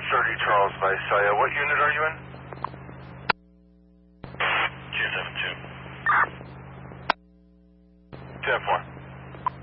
630 Charles Visaya. What unit are you in? Q72. 10-4.